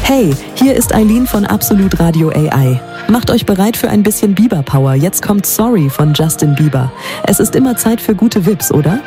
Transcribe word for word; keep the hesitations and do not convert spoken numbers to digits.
Hey, hier ist Eileen von Absolut Radio A I. Macht euch bereit für ein bisschen Bieber-Power. Jetzt kommt Sorry von Justin Bieber. Es ist immer Zeit für gute Vibes, oder?